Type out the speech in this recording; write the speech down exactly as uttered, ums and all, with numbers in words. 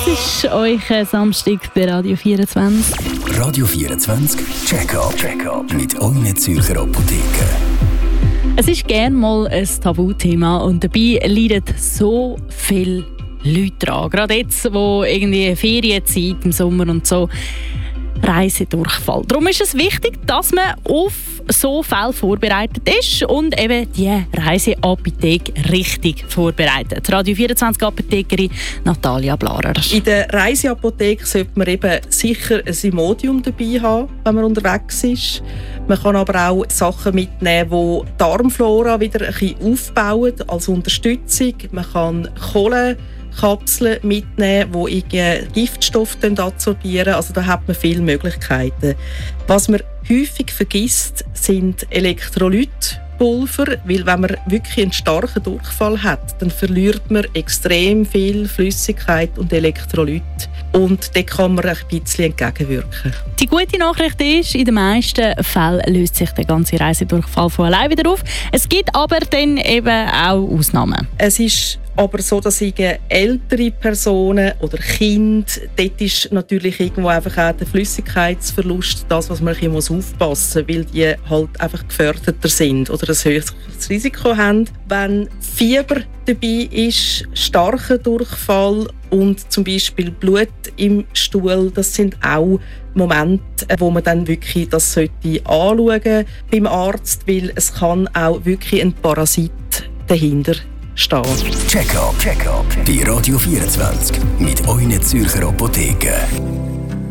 Das ist euer Samstag bei Radio vierundzwanzig. Radio vierundzwanzig Check-up Check mit euren Zürcher Apotheken. Es ist gerne mal ein Tabuthema und dabei leiden so viele Leute dran. Gerade jetzt, wo irgendwie Ferienzeit im Sommer und so, Reisedurchfall. Darum ist es wichtig, dass man auf so Fälle vorbereitet ist und eben die Reiseapotheke richtig vorbereitet. Radio vierundzwanzig Apothekerin Natalia Blarer. In der Reiseapotheke sollte man eben sicher ein Imodium dabei haben, wenn man unterwegs ist. Man kann aber auch Sachen mitnehmen, die die Darmflora wieder ein bisschen aufbauen, als Unterstützung. Man kann Kohlenkapseln mitnehmen, die Giftstoffe absorbieren. Also da hat man viele Möglichkeiten. Was man häufig vergisst, sind Elektrolytpulver, weil wenn man wirklich einen starken Durchfall hat, dann verliert man extrem viel Flüssigkeit und Elektrolyt. Und da kann man ein bisschen entgegenwirken. Die gute Nachricht ist, in den meisten Fällen löst sich der ganze Reisedurchfall von allein wieder auf. Es gibt aber dann eben auch Ausnahmen. Es ist aber so, dass ältere Personen oder Kinder, dort ist natürlich irgendwo einfach auch der Flüssigkeitsverlust das, was man ein bisschen aufpassen muss, weil die halt einfach gefährdeter sind oder ein höheres Risiko haben. Wenn Fieber dabei ist, starker Durchfall und zum Beispiel Blut im Stuhl, das sind auch Momente, wo man dann wirklich das sollte anschauen beim Arzt, weil es kann auch wirklich ein Parasit dahinter stehen. Check-up Check-up bei Radio vierundzwanzig mit euren Zürcher Apotheken.